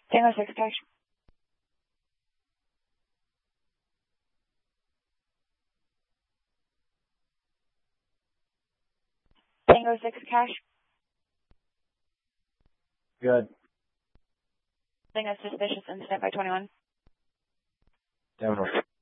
Tango 6 cash. Tango 6 cash. Good. Tango suspicious and standby 21. Downward.